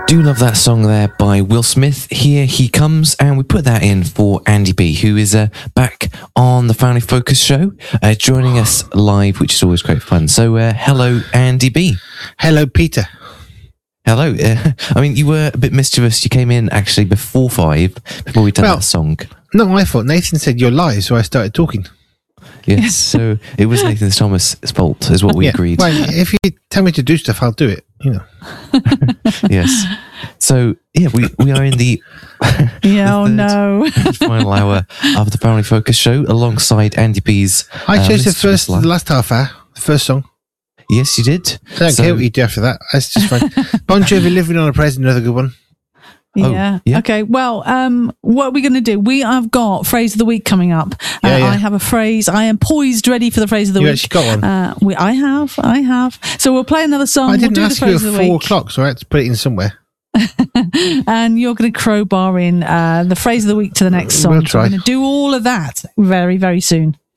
Do love that song there by Will Smith. Here He Comes, and we put that in for Andy B, who is back on the Family Focus show, joining us live, which is always great fun. So, hello, Andy B. Hello, Peter. Hello. I mean, you were a bit mischievous. You came in actually before 5, before we done that song. No, I thought Nathan said you're live, so I started talking. Yes, so it was Nathan Thomas' fault, is what we agreed. Well, if you tell me to do stuff, I'll do it. You know. Yes. So yeah, we are in the final hour of the Family Focus show alongside Andy B's. I chose the last half hour, the first song. Yes, you did. I don't care what you do after that. That's just fine. Bon Jovi, Living on a Prayer, another good one. Yeah. Okay. Well, what are we going to do? We have got phrase of the week coming up. I have a phrase. I am poised, ready for the phrase of the week. You actually got one. I have. So we'll play another song. I didn't ask you at 4 o'clock, so I had to put it in somewhere. And you're going to crowbar in the phrase of the week to the next song. We'll try. So we're going to do all of that very, very soon.